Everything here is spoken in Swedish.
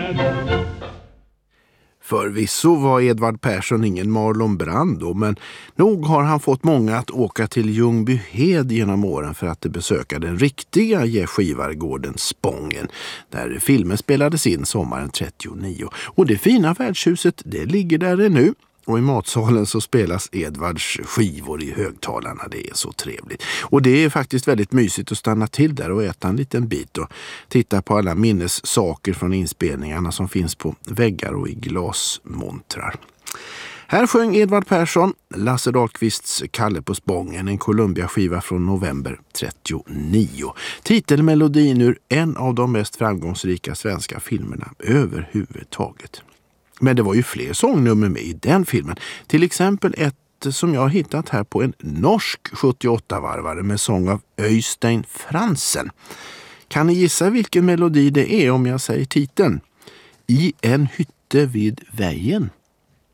Förvisso var Edvard Persson ingen Marlon Brando, men nog har han fått många att åka till Ljungbyhed genom åren för att besöka den riktiga gästgivargården Spången, där filmen spelades in sommaren 39. Och det fina värdshuset, det ligger där nu. Och i matsalen så spelas Edvards skivor i högtalarna. Det är så trevligt. Och det är faktiskt väldigt mysigt att stanna till där och äta en liten bit och titta på alla minnessaker från inspelningarna som finns på väggar och i glasmontrar. Här sjöng Edvard Persson Lasse Dahlqvists Kalle på Spången, en Columbia-skiva från november 39. Titelmelodin ur en av de mest framgångsrika svenska filmerna överhuvudtaget. Men det var ju fler sångnummer med i den filmen. Till exempel ett som jag har hittat här på en norsk 78-varvare med sång av Øystein Fransen. Kan ni gissa vilken melodi det är om jag säger titeln? I en hytte vid vägen.